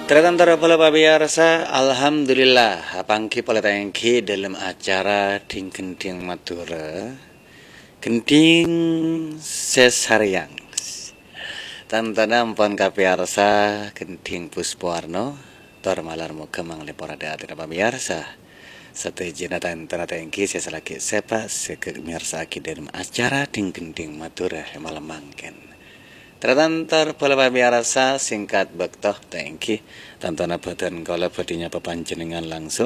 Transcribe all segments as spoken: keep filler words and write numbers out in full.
Teratantara pala pabiyarsa, alhamdulillah apangki pala tangki dalam acara ting kenting matura kenting sesariang tantana ampun kapiyarsa kenting Puspowarno tor malar mo kemang leporada atira pabiyarsa satu jina tantana tangki sesalaki sepa sekemirsa aki dalam acara ting kenting matura malam mangken. Terantar pala pabiyarsa singkat bektoh tangki tantana badan kala badinya pepanjenengan langsung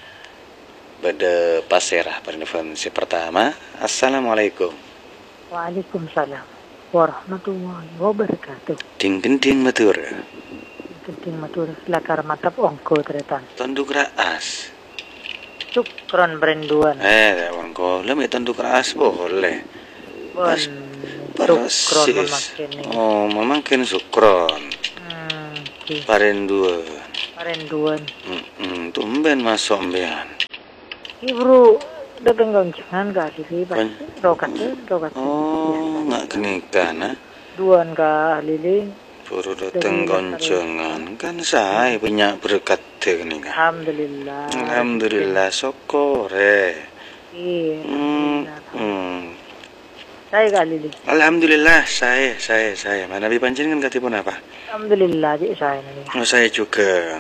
pada paserah pernefansi pertama. Assalamualaikum. Waalaikumsalam warahmatullahi wabarakatuh. Ding ding matur. Ding ding matur lakar matap ongko teretan. Tanduk raas. Sukron berenduan. Eh, ongko lemi tanduk raas boleh. Bon. Sukron memakin. Oh, memakin sukron. Hmm, okay. Parenduan. Parenduan. Hmm, hmm, tumben masuk ambean. Ibru datang goncengan gak sih pas rokat rokat. Oh, nggak kenikah nah. Duan ka lili. Buru datang goncengan kan saya punya berkat kenikah. Alhamdulillah. Alhamdulillah sokore. Iya. Hmm, hmm. Saya kali ini. Alhamdulillah saya saya saya. Mana bi panjenengan katipun apa? Alhamdulillah cik saya ini. Oh, saya juga.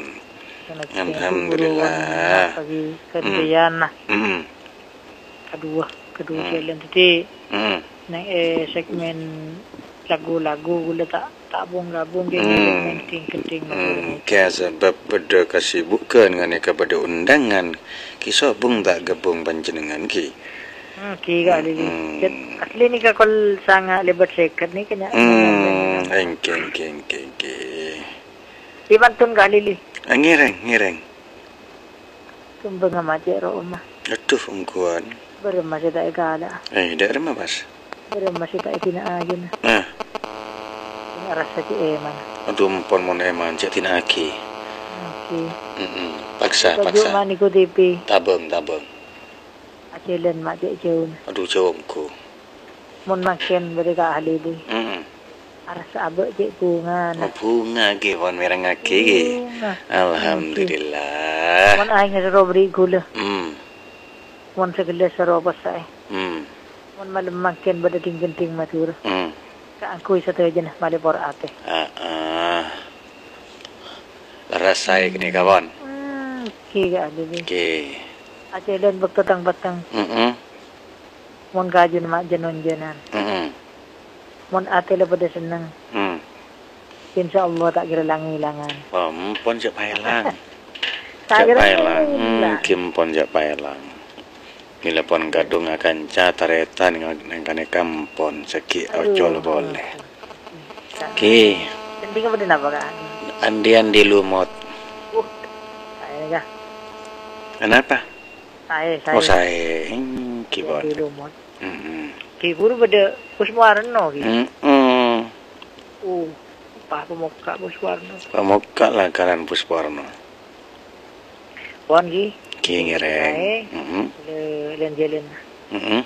Alhamdulillah. Pagi kerjaan nah. Hmm. Kedua kedua jalan tadi. Hmm. Neng eh segmen lagu-lagu gula tak tak bung gabung gini segmen ting-ting. Hmm. Kaya sebab pada kesibukan dengan kepada undangan kisah bung tak gabung panjenengan ki. Hmm, kira lili. Asli ni kakol sangat lebat sekat ni kena. Hmm, engke engke engke engke. Dibantun kali lili. Ngireng ngireng. Tumbang amat ro rumah. Aduh ungkuan. Baru masih tak gala. Eh, dak remah pas. Baru masih tak kena agin. Nah. Ini rasa ci eman. Aduh pon mon eman cek tina aki. Okey. Heeh. Paksa paksa. Kau mana kau T P? Tabung tabung. Ajalan mak cik jauh. Aduh jawabku. Mun makan mereka ahli di. Heeh. Rasa abek cik bunga. Oh, bunga ge pon merang aki ge. Alhamdulillah. Mun aing sero beri gula. Hmm. Mun segelas sero pasai. Hmm. Mun malam makan pada ting-ting matur. Hmm. Ka angkui satu jenah male por ate. Ah ah. Rasai kini kawan. Hmm, kira ahli di. Ke. Ajalan bektetang batang. Heeh. Mun kajun mak jenon jenan. Heeh. Mun ate le pada senang. Hmm. Insyaallah tak kira lang-ilangan. Pom pon jak pailang. Tak Jak kira pailang. Hmm, lang. kim pon jak pailang. Mila pon gadung akan cataretan nang kane kampon seki ojol boleh. Ki. Penting apa apa kan? Andian di lumot. Uh. Saya dah. Kenapa? Saya saya. Oh saya. Hmm, ki bon. Di rumah. Heeh. Ki guru pada Puspowarno ki. Heeh. Uh. Pak pemuka Puspowarno. Pemuka lah karan Puspowarno. Pon ki. Ki ngireng. Heeh. Le len jalan. Heeh.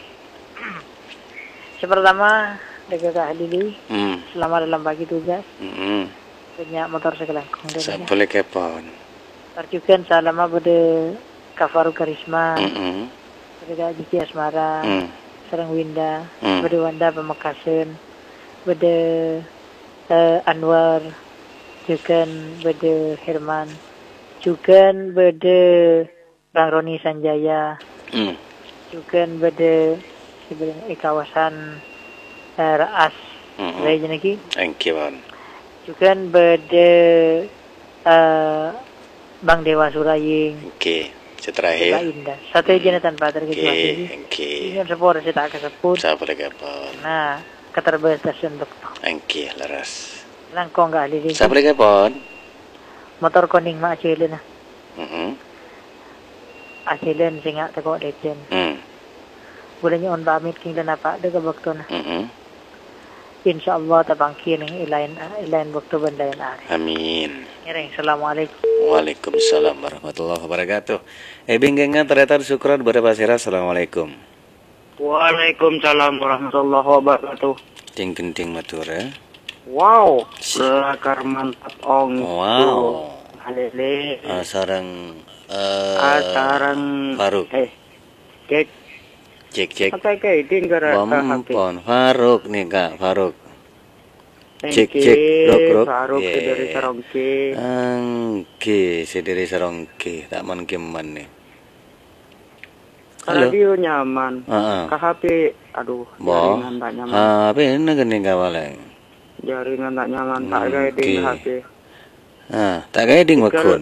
Sepertama dekat ahli Hmm. selama dalam bagi tugas Heeh. punya motor sekelangkung dan Sampai kepon. terjukan selama pada Kafaru Karisma, Heeh. pada Jiki Asmara, Hmm. Serang Winda, Hmm. pada Wanda Pemekasan, pada uh, Anwar, juga pada Herman, juga pada Bang Roni Sanjaya, Hmm. juga pada sebenarnya eh, kawasan uh, Raas, Hmm. lain lagi, Engki bon. juga pada uh, Bang Dewa Suraying. Oke. Terakhir. Indah. Satu jenis tanpa terkecuali. Engki. Ini sepuluh saya tak kesebut. Sampai kepon. Nah, keterbatasan dokter. Engki laras. Langkong gak alih lagi. Sampai kepon. Motor koning mak acilin nah. Heeh. Acilin singa tekok dejen. Hmm. Bulanya on pamit king dan apa ada kebakto nah. Heeh. Insyaallah tabangki ning ilain ilain waktu bandayan ari. Amin. Ngereng assalamualaikum. Waalaikumsalam warahmatullahi wabarakatuh. Eh binggengan ternyata syukuran pada pasira. Assalamualaikum. Waalaikumsalam warahmatullahi wabarakatuh. Ting ting matura. Wow, lekar mantap ong. Wow. Alele. Ah, sarang eh Ah, sarang Faruk. eh cek Cek cek. apa ke din gara Bompon Faruk nih Kak, Faruk. Cek Engke, cek rok rok. Faruk Yeah. dari Sarongke. Angke, sediri sarongke, tak man keman nih. Kalau Halo. dia nyaman. Heeh. Ke H P, aduh, Bo. jaringan tak nyaman. Ah, apa ini gini kawaleng. Jaringan tak nyaman, tak Hmm, gaya di oke. H P. Ah, tak kaya ding Kalau- wakun.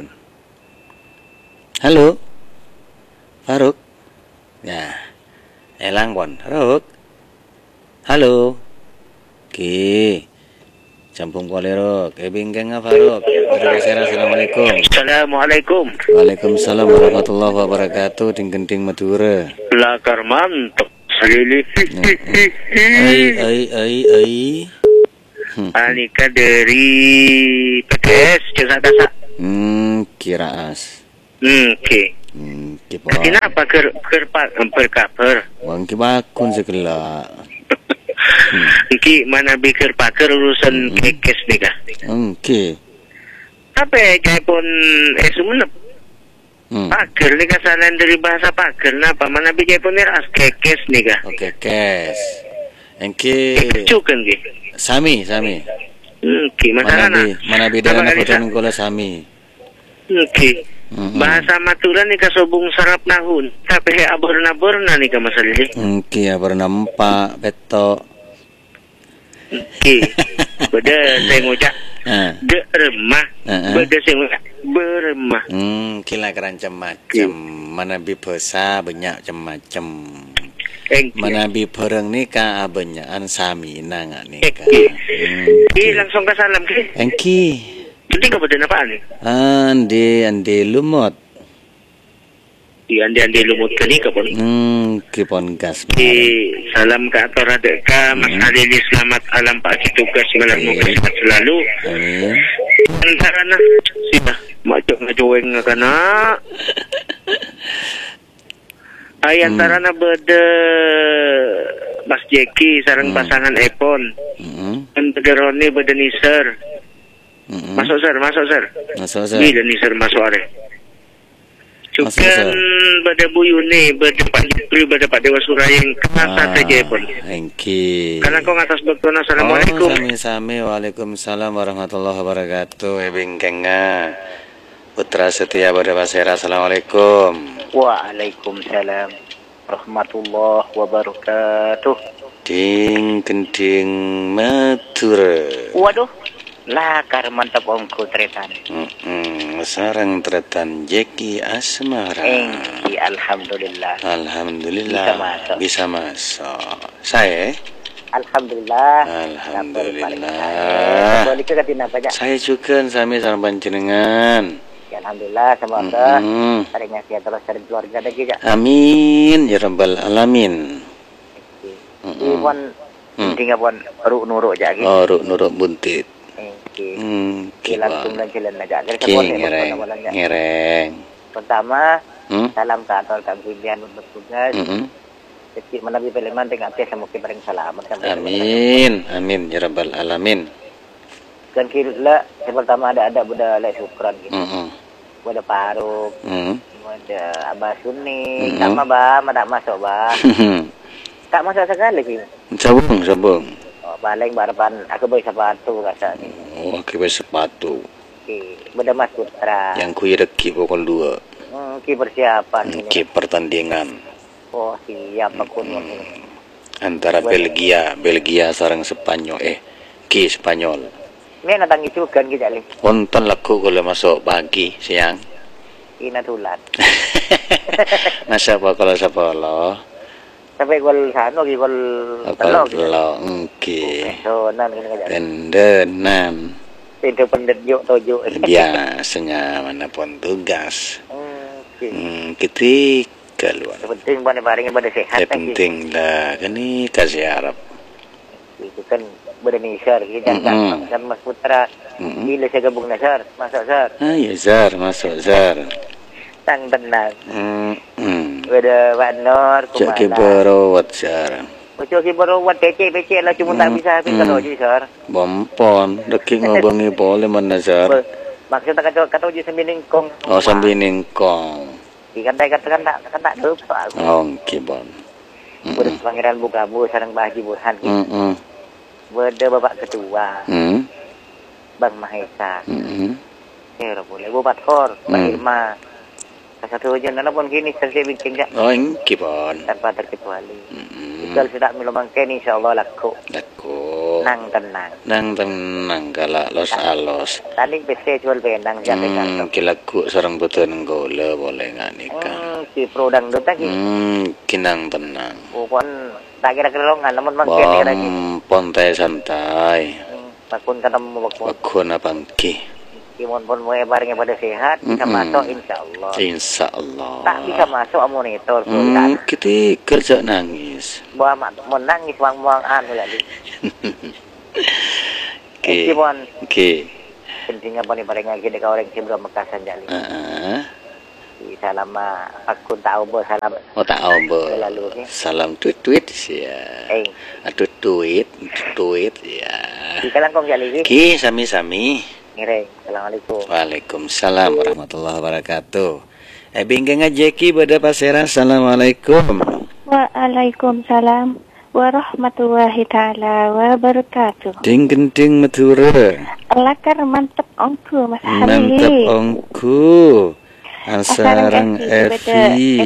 Halo. Faruk. Ya. Elang pon. Faruk. Halo. Ki. Campung Kualero, kebingkeng Faruk. Bergeser, assalamualaikum. Assalamualaikum. Waalaikumsalam warahmatullahi wabarakatuh. Ting kenting Madura. Lakar mantap. Salili. Ai ai ai ai. Hmm, Anika dari P K S Cesa Dasa. Hmm, kira as. Hmm, oke. Hmm, kipa. Kenapa ker ker pak emper kaper? Wang kibakun sekela. Ki mana biker paker urusan kekes nih kah? Oke. Apa ya kayak pun eh semenep Hmm. paker nih kesalahan dari bahasa paker. Napa mana biker pun ras kekes nih kah? Oke, kes. Engke Cukan ki. sami sami. Hmm, ki masalah Mana bi mana bi dengan Apa aku Alisa? kola sami. Oke. Mm-mm. Bahasa Madura nih kasobung sarap nahun. Tapi he aborna-borna nih ka masalah ini. Oke, ya bernampak beto. Oke. Beda saya ngucap Ah. de remah. Uh-uh. Beda saya ngucap beremah. Hmm, kila keranca macam. Mana bi pesa banyak macam-macam. Engki. Mana bi pereng ni ka banyak an sami nang ni ka. Engki. Hmm. Ki langsung ke salam ki. Engki. Jadi ka beda apaan nih? Ande ande lumot. Di andi-andi lumut ke ni ka pun. Hmm, kipon gas. Di salam ke atau rada ka Mas Alili selamat alam pak tugas malam muka sehat selalu. Amin. Antara na sila macam ngajoeng nga kana. Ay antara na beda Mas Jeki sarang pasangan Epon. Hmm. Dan beda Roni beda Niser. Hmm. Masuk sir, masuk sir. Masuk sir. Bila Niser masuk are. Masuk, Cukan sir. beda Bu Yuni, beda Pak Jepri, beda Pak Dewa Surayeng. Kasa saja Epon. Engki. Karena kau ngatas betul. Assalamualaikum. Oh, sami-sami. Waalaikumsalam warahmatullahi wabarakatuh. Ebingkenga. Putra setia pada Basera. Assalamualaikum. Waalaikumsalam warahmatullahi wabarakatuh. Ding kenting Madura. Waduh, lakar mantap omku tretan. Mm-mm. Sarang tretan Jeki Asmara. Engki alhamdulillah. Alhamdulillah Bisa masuk. bisa masuk. Saya Alhamdulillah. Alhamdulillah. Boleh ke katina banyak. Saya juga sami sareng panjenengan. Alhamdulillah semoga Mm-mm. saringnya sehat terus dari keluarga lagi ya. Amin ya rabbal alamin. Ini pun tinggal pun ruk nuruk aja gitu. Oh, ruk nuruk buntit. Engki. Hmm, Ki langsung dan jalan aja. Jadi Ki semua saya ngereng, berpengalaman. ngereng. Pertama, Hmm? salam ke atol kang pimpinan bertugas. Mm-mm. Jadi mana bi peleman tengah tes sama kibaring salaman sampai. Amin, amin ya rabbal alamin. Kan kira yang pertama ada ada budak lek syukran gitu. Mm-mm. Budak Faruk, Mm. budak Abah Sunni, Mhm. sama bah, mana masuk bah. Tak masuk sekali sih. Sabung, sabung. Oh, paling barapan aku beli sepatu kata ni. Oh, kibai sepatu. Ki, budak Mas Putra. Yang kui reki pukul dua. Hmm, ki persiapan ini. Ki pertandingan Oh, siap aku ini. antara Belgia, Belgia sarang Spanyol. Eh, ki Spanyol. Ni nak tangi juga kita leh. Wonten laku kalau masuk pagi, siang. Ina tulat. Masa apa kalau sepuluh? Sampai gol sano ki gol Apa telok. lo? Oke. So, nan kena kerja. Tendenan. Pintu pendet yuk tojo. Biasanya manapun tugas. Hmm, ki. Hmm, ketika luar. Yang penting pada baringnya pada sehat. Yang penting lah, kan ini kasih harap. Itu kan bernisar kita Mm-mm. kan Mas Putra. Mm-mm. Bila saya gabung nasar, masuk sar, Ah, ya Zar, masuk Zar. tang tenang. Hmm, hmm. Beda Pak Nur, Cak kumala. kibarawat Zar. Ucuk ki beruat pecek-pecek lah cuma tak bisa habis kalau jadi sar. Bompon, dekik ngomongi boleh mana Zar. Be- Maksudnya kata kata uji sambil ningkong. Oh, sambil ningkong. Di kan tak kan tak kan tak lupa. Oh, kibon. Udah pangeran buka bu sareng Bahaji Burhan. Heeh. Beda bapak kedua. Hmm. Bang Mahesa. Heeh. Ya boleh bu Batkor, Mbak Irma. Satu aja nana pun kini selesai bincang jak. Oh, kibon. Tanpa terkecuali. Heeh. Kalau sudah milomang kini insyaallah laku. Laku. Nang tenang. Nang tenang galak los alos. Tadi bese jual benang jaga Hmm, kilaku sareng betul nenggola boleh nggak nikah. Hmm, si pro dangdut lagi. Hmm, kinang tenang. Pokon tak kira kelongan namun mang kene lagi. Bom, pontai santai. Pakun kana mo bakun. Bakun abangki. Kimon pun mau barengnya pada sehat bisa masuk insyaallah. Insyaallah. Tak bisa masuk monitor Hmm, kita kerja nangis. Bawa mak mau nangis wang-wang anu lagi. Oke. Kimon. Oke. Pentingnya pun barengnya kita ka orang sebelum mekasan jali. Heeh. Salam aku tahu bos salam. Oh tak obo. Lalu okay? Salam tweet-tweet ya. Eh. Atuh tweet, tweet ya. Di kalangkong jali. Ki sami-sami. Ngire. Assalamualaikum. Waalaikumsalam warahmatullahi wabarakatuh. Eh bingkeng aja ki pada pasera. Assalamualaikum. Waalaikumsalam warahmatullahi taala wabarakatuh. Ding gending Madura. Lakar mantep ongku Mas Halili. Mantap ongku. Asarang Evi.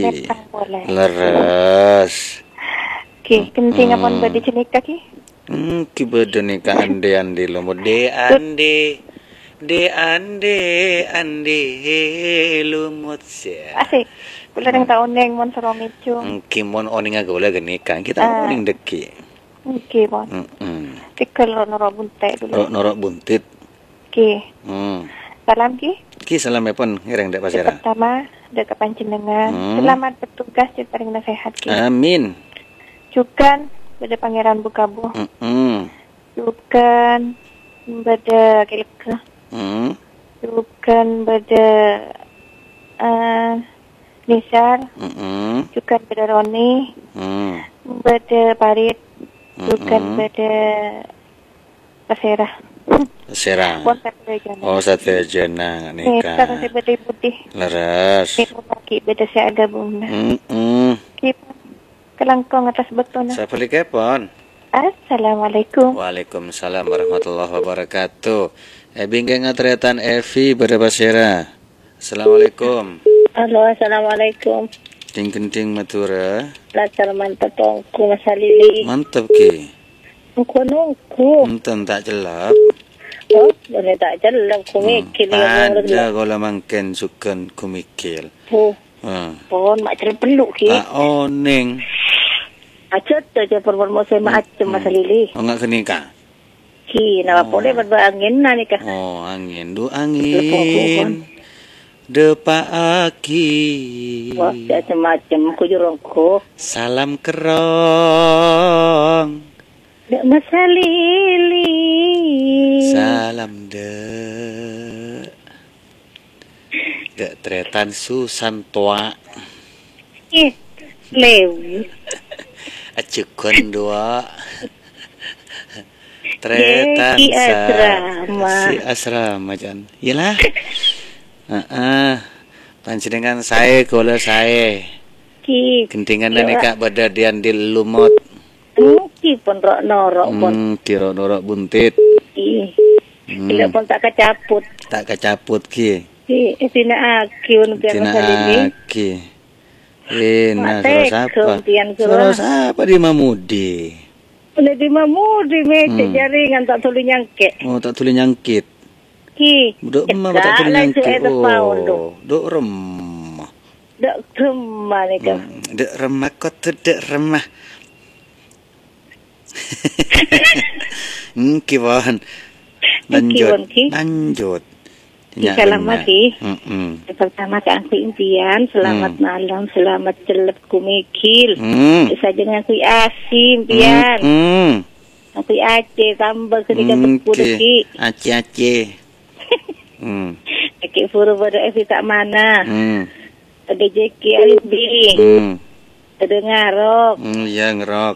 Leres. Ki, kenting apon badi cenika ki? Hmm, ki bada nikah ande ande lomo de ande. De ande ande lumut sia. Asik. Kula nang taon neng mon sarong itu. Kimon oning agawala genika. Kita oning deki. Ki mon. Heeh. Tikal noro bunte dulu. Norok buntit. Ki. Hmm. Salam ki. Ki salam epon ngereng dek pasera. Pertama, dekat panjenengan. Hmm. Selamat bertugas di paling sehat ki. Amin. Cukan beda pangeran bukabu. Heeh. Cukan beda kelek. Hmm. Cukan beda uh, Nisar. Heeh. Cukan beda Roni. Hmm. Beda Parit. Cukan Mm-mm. beda Pasera. Serang. Pon satu jana. Oh satu jana Neta nikah. kasi beda putih. Leres. Neta kaki beda saya ada bunda. Heeh. Kita kelangkong atas betona. Saya beli kepon. Assalamualaikum. Waalaikumsalam warahmatullahi wabarakatuh. Eh bingkeng atretan Evi pada pasera. Assalamualaikum. Halo, assalamualaikum. Ding gending Madura. Lacar mantap ongku Mas Halili. Mantap ki. Ongku nungku. Enten tak jelap. Oh, boleh tak jalan ku mikir ya mau Pada kalau mangken sukan kumikil. Bu, Ah. pon mak cer peluk ki. Tak oning. Acet aja perempuan mau saya macam Mas Halili. Oh enggak kenika. Ki, nama boleh berbangin na nikah. Oh angin du angin. Depa aki. Wah, macam-macam ku jurongku. Salam kerong. Dek Mas Halili. Salam de. Dek tretan Susan tua. Ih, lew. Acukun dua. Tretan Ki sa asrama. si asrama jan. Yalah. Heeh. Panjenengan saya gola saya. Ki, Gendingan nikah badadian di lumut. ki pun rok norok pun. Hmm, kira norok buntit. Ih, Hmm. tidak pun tak kecaput. Tak kecaput ki. Ki, tina aki un pian Mas Halili. Tina aki. Ina Mak terus tek, apa? kempian kura. Terus apa di Mamudi? Udah di mamudi mece Hmm. jaringan tak tuli nyangke. Oh tak tulis nyangkit. Ki, Dok emang tak tulis nyangkit. Oh, dok remah. Dok remah ni kan. Hmm, dek remah kok tu dek remah. Hmm, kiwan. Lanjut. Ki. Lanjut. Ki, salam lagi. Hmm. Pertama ke aku impian, selamat Hmm. malam, selamat celep kumikil. Hmm. Bisa dengan aku asim impian. Hmm. Aku Aceh tambah ketika Hmm. berkuda ki. Aceh Aceh. Hmm. Aki furu pada Evi tak mana. Hmm. Ada J K Alibi. Hmm. Ada Ngarok. Hmm, ya ngerok.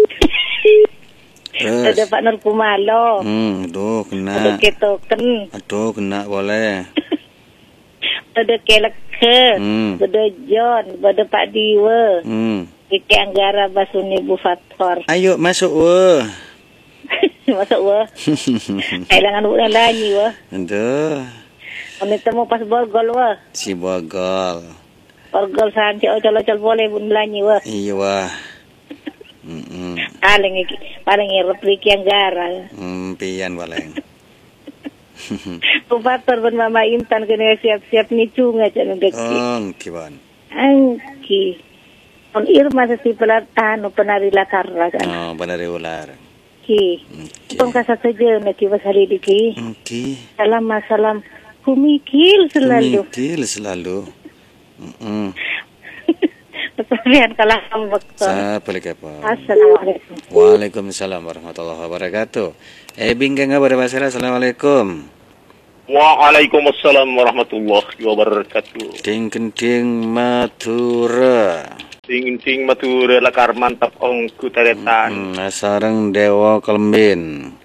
Terus. Ada Pak Nur Kumalo. Hmm, aduh Ada kena. Ketoken. Aduh kena boleh. Bada kelak ke. Hmm. Bada John. Bada Pak Diwa. Hmm. Ike Anggara Basuni Bu Fathor. Ayo masuk weh. Masuk wah. Ailangan bukan lagi wah. Aduh. Kami temu pas borgol wah. Si Bogol. Borgol santi ocol-ocol boleh pun lagi wah. Iya wah. Mm-mm. Paling iki, paling irep Ike Anggara. Hmm, pian waleng. Bu Fathor pun Mama Intan kena siap-siap ni cunga jangan deki. Oh, kiban. Angki. On Irma sesi pelatan penari latar kan. Oh, bandari ular. Ki. Okay. Tong kasa saja nak kiwas hari diki. Okay. Salam masalam. Kumikil selalu. Kumikil selalu. Mm-mm. Pertanyaan kalam waktu. Sa balik apa? Assalamualaikum. Waalaikumsalam warahmatullahi wabarakatuh. Eh bingkang apa bahasa Assalamualaikum. Waalaikumsalam warahmatullahi wabarakatuh. Ting kenting Matura. Ting ting Matura lakar mantap ongku taretan. Hmm, sarang Dewa Kelembin.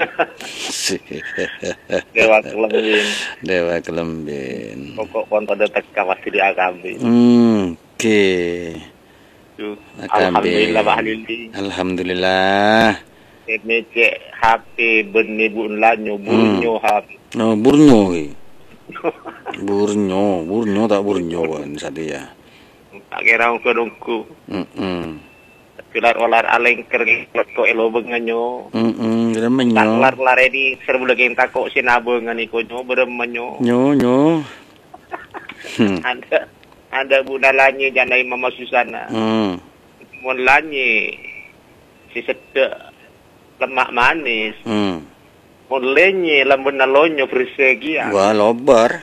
Dewa Kelembin. Dewa Kelembin. Pokok konto detek kawas di Akambi. Hmm, oke. Okay. Akambi. Alhamdulillah Pak Halili. Alhamdulillah. Ini cek H P benih bun lanyo burnyo H P. No, Burnyo. Burnyo, Burnyo tak Burnyo kan sadia. Tak kira ongko dongku. Hmm. Kelar olar alengker ko elo benganyo. Hmm, Tak remenyo. kelar kelar di serbu lagi takok sinabungan iko nyo beremenyo. Nyo nyo. Hmm. Ada ada bunalanya janai Mama Susana. Hmm. Mulanya si sedek lemak manis. Hmm. Mulanya lambun nalonyo persegi ya. Wah, lobar.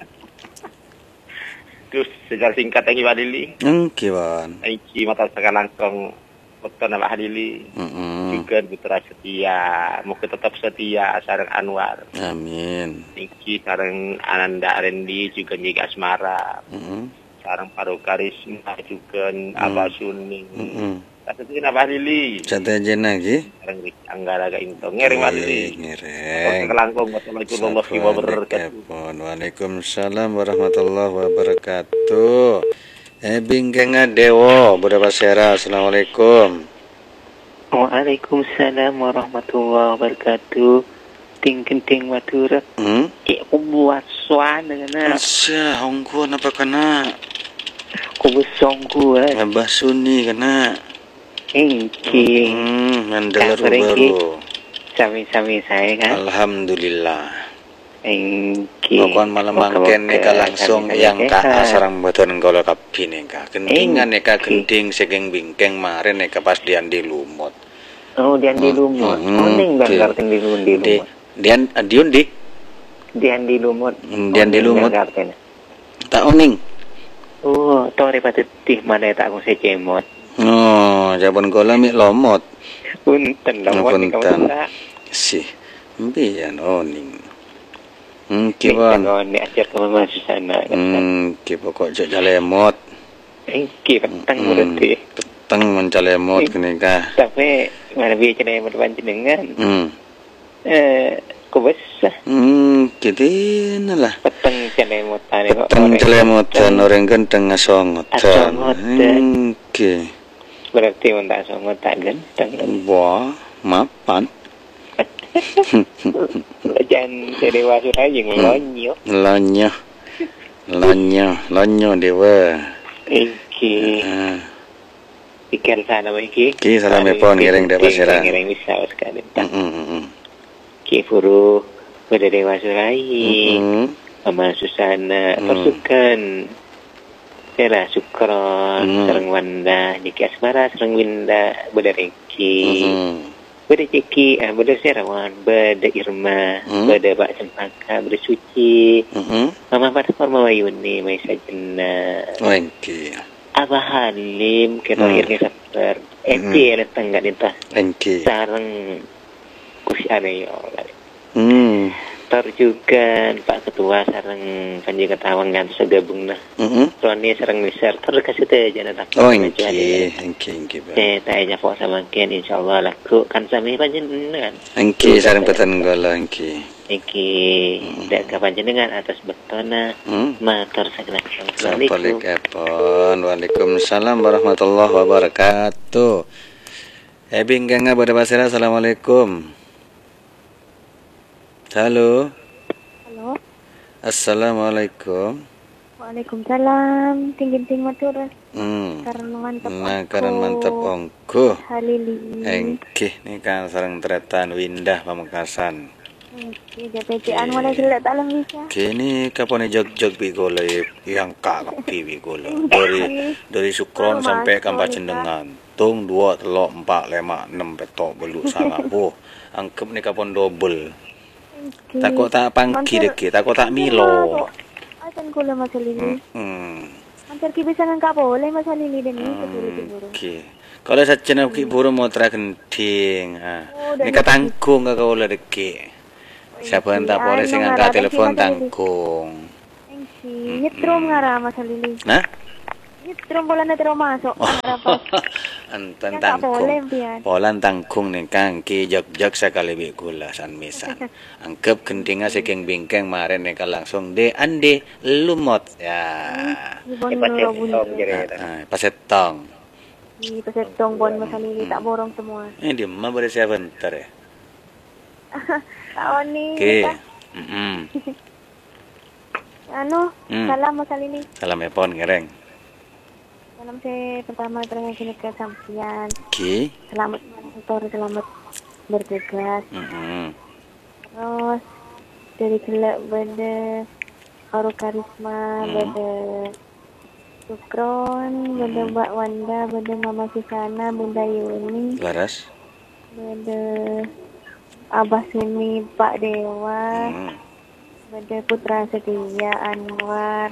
Terus secara singkat lagi Pak Lili. Oke, Wan. Aiki mata sekarang langkong betul nama Halili. Hmm. Juga putra setia, mungkin tetap setia sareng Anwar. Amin. Iki sareng Ananda Arendi juga jaga asmara. Hmm. Sareng Paru Karisma juga Abah Suning. Hmm. Tapi nama Halili. Sate aja lagi. Sareng Anggara ga into ngereng Pak Halili. Ngereng. Kelangkong warahmatullahi wabarakatuh. Waalaikumsalam warahmatullahi wabarakatuh. Eh bingkang Dewo, Buddha Pasera. Assalamualaikum. Waalaikumsalam warahmatullahi wabarakatuh. Ting kenting Matura. Hmm? Cik buat suan dengan Asya, hongku apa kena? kubusong kuat. Abah Suni kena. Engki. Hmm, mandala Tak pergi. baru. Sami-sami saya kan. Alhamdulillah. Engki. Pokon malam mangken neka langsung yang ka sarang boten kalau kapi neka. Kentingan neka kenting segeng bingkeng maren neka pas dian di lumut. Oh, dian di lumut. Hmm, Oh, ning oke. banggar di lumut di Di lumut. dian diun dik Dian di lumut. Dian di lumut. tak oning. Oh, tau repatut tih mana tak aku secemot. Oh, jaban kola mi lomot. Punten lomot ni Punten. kamu. Si, mbian oning. Hmm, Kiba. kiba. Ni ajar ke Mama Susana. Hmm, kiba kok jak jalemot. Engki petang Hmm, berarti. peteng mencalemot kenika. Tapi mana biar cina yang berpanjenengan. Hmm. Eh, kubesah. Hmm, kitin lah. Petang cina yang mutane kok. Peteng calemotan orang genteng asongotan. Asongotan. Oke. Berarti untuk songot tak ganteng. Wah, mapan. Jangan sedewa suraya ngelonyo. Lonyo. Lonyo, lonyo dewa. Engki. Ah, Pikir sana iki. Ki salam epon ngiring dewa sira. Ngiring bisa sekali. Hmm, hmm, hmm. Ki furu pada dewa suraya. Hmm. Mama Susana Hmm. pasukan. Sera Sukron, Hmm. Serang Wanda, Niki Asmara, Serang Winda, Bada Rengki, Hmm. Bada Ceki, ah, Bada Serawan, Bada Irma, Hmm. Bada Bak Cempaka, Bada Suci, Hmm. Mama Patkor Mawayuni, Maisa Jena, Wengki. Abah Halim, Kena Hmm. Irni Sabar, Eti, Ada Tangga Dinta, Wengki. Sarang Kusi Areo, Hmm. Dokter juga Pak Ketua sareng panji ketawang ngantos gabung nah. Heeh. Tuan ni sareng miser terkasih teh jana tak. Oh, engke, engke, engke. Eh, tanya fok sama kian insyaallah laku kan sami panjenengan. Engke sareng peten gola engke. Iki dak ka panjenengan atas betona Hmm. matur sakna. Assalamualaikum. Waalaikumsalam warahmatullahi wabarakatuh. Eh bingkanga pada pasira. Assalamualaikum. Halo. Halo. Assalamualaikum. Waalaikumsalam. Tinggi-tinggi matur. Hmm. Karena mantap. Nah, karan mantap ongko. Halili. Engke nih kan sareng tretan Windah Pamekasan. Oke, dia pecian mana sila tak lang bisa. Kini kapan jog-jog bigolo yang kakak bigolo. Dari dari Sukron sampai Kampak Cendengan. Tung dua telok empat lima enam petok beluk sangat boh. Angkep nih kapan double. Okay. Takut tak pangki deki, takut tak milo. Akan kula masa lili. Hmm. Antar ki bisa ngangka boleh masa lili dan ini Hmm. Oke. Kalau saja nak ki buru mau genting. Ha. Ni katangkung ka kau deki. Siapa yang tak boleh sing angkat telepon tangkung. Engki, nyetrum ngara masa lili. Nah? Nyetrum bola na terus masuk. Antan tangkung. Polan tangkung nih kang ki jog-jog sekali bi gula san misan. Angkep gentinga saking bingkeng maren nih langsung de ande lumot ya. Ah, pasetong. Di pasetong bon masa lili tak borong semua. Eh di mah boleh saya bentar ya. Tahun ni. Oke. Mm-mm. Anu, Hmm. salam masa lili. Salam epon ngereng. Salam saya pertama terima kasih ke sampian. Oke. Selamat mentor, selamat bertugas. Mm-mm. Terus dari gelak benda Haru Karisma, Hmm. benda Sukron, benda Mbak Wanda, benda Mama Susana, Bunda Yuni, Laras. benda Abah Suni, Pak Dewa, Hmm. benda Putra Setia Anwar,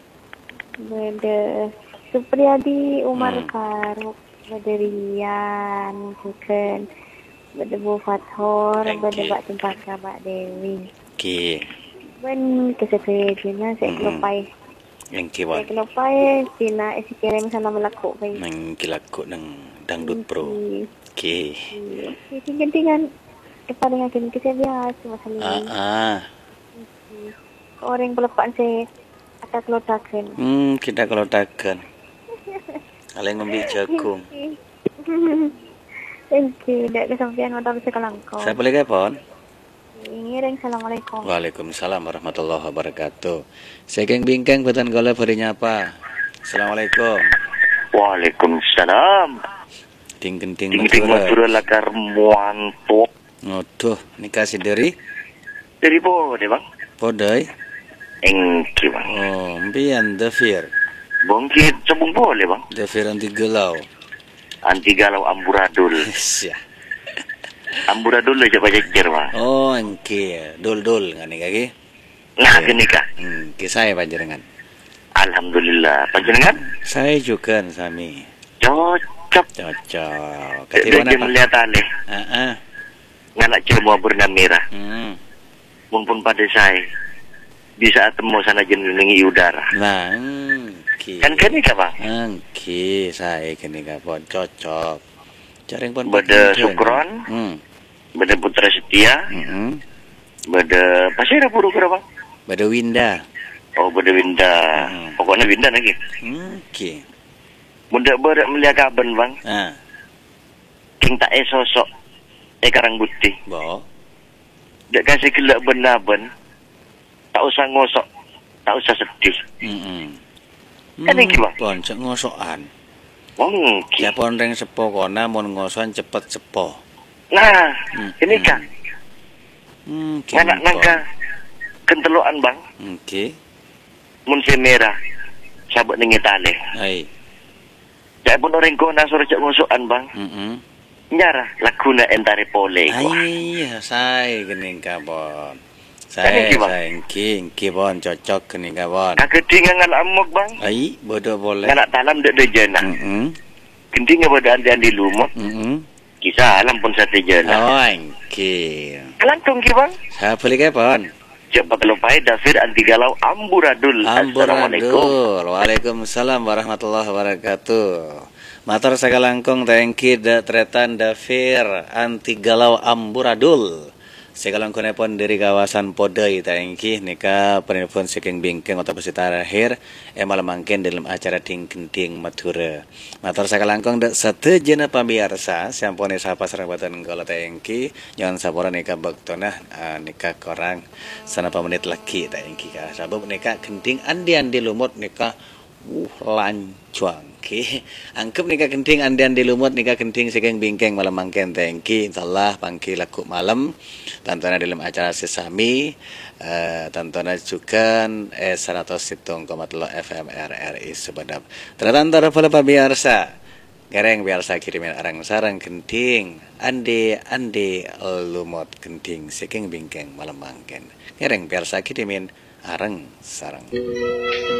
benda Supriyadi Umar Hmm. Faruk, benda Rian, bukan benda Bu Fathor, Thank benda you. Mbak Cempaka, Mbak Dewi. Oke. Ben kesekrejina saya Mm-mm. kelopai. Yang Saya kiwan. kelopai sina isi kirim sana melaku kai. Nang kilaku nang dangdut pro. Oke. Tinggal-tinggal kepada ngakin kisah biasa masalah Ah ini. ah. Orang pelepaan saya akan kelotakan. Hmm, kita kalau takkan. Kalian ngombe jagung. Thank you. Dak kesampian motor bisa kelangkau. Saya boleh kepon? Ngiring assalamualaikum. Waalaikumsalam warahmatullahi wabarakatuh. Saking bingkeng betan gola berinya apa? Assalamualaikum. Waalaikumsalam. Ting genting Tinggi matura. matura lakar muanto. Ngoduh, nikah dari Dari bawah deh bang. podai. Engki bang. Oh, mbian Devir. Bangkit sabung boleh bang. Devir anti gelau. Anti galau amburadul. Sia. Amburadul aja baca jer bang. Oh, engke dul-dul ngani kaki. Nah gini kah. Hmm, kisah panjenengan. Alhamdulillah. Panjenengan? Saya juga sami. Cocok. Cocok. Dia Ketiwan apa? melihat alih. Ah, ah. Nganak cemua bernama merah. Hmm. Mumpun pada saya. Bisa temu sana jenengi udara. Nah, engke. Kan gini kah bang? Engke, saya kini kapon cocok. Jaring pun Bada pakai Sukron. Hmm. Bada Putra Setia. Hmm. Bada pasir apa buru bang? Bada Winda. Oh bada Winda. Hmm. Pokoknya Winda lagi. Oke. Muda berak melihat kaban bang. Ah, King tak eh sosok. Eh karang putih. bo. Dek kasih gelak benaban. Tak usah ngosok. Tak usah sedih. Heeh. Kan iki, Bang? Pon cek ngosokan. Wong. Ya pon reng sepo kona mon ngosokan cepet sepo. Nah, Hmm. ini kan. Hmm, Anak nangka kenteluan bang. Oke. Mun si merah. Sabuk nengi tali. Hai. Saya pun orang kona suruh cek ngosokan bang. Heeh. Nyara lakuna entare pole. Ai, saya kening kapon. Kan Saya iki, Bang? saya king kibon cocok kening kapon. Kakek dengan amuk bang. Ai, bodoh boleh. Nganak talam dek dejana. Heeh. Kentingnya pada andi-andi lumut. Heeh. Kisah alam pun satu jana. Oh, engke. Lantung ki bang. Saya beli kapon. Cepat lupai Dafir anti galau amburadul. Assalamualaikum. Amburadul. Waalaikumsalam warahmatullahi wabarakatuh. Matur sakalangkung tengki da tretan Dafir anti galau amburadul. Sakalangkunipun dari kawasan Podai tengki nika penelpon saking bingkeng atau pesita akhir emal mangken dalam acara ting-ting Madura. Matur sakalangkung da satejana pambiarsa sampun sapa sarabatan kala tengki nyon sapora nika baktona uh, nika korang sanapa menit lagi tengki ka sabab nika genting andi-andi lumut nika uh lancuang ki angkep nika genting andi-andi lumut nika genting saking bingkeng malam mangken tengki insyaallah pangki laku malam tantana dalam acara sesami uh, tantana juga eh seratus satu koma tiga F M R R I Sebadap terantara pala pabiarsa gareng biarsa kirimin arang sarang genting andi andi lumut genting saking bingkeng malam mangken gareng biarsa kirimin arang sarang